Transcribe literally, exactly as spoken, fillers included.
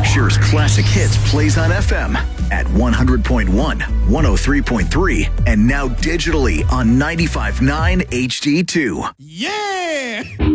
Berkshire's classic hits plays on F M at one hundred point one, one oh three point three, and now digitally on ninety-five point nine H D two. Yeah!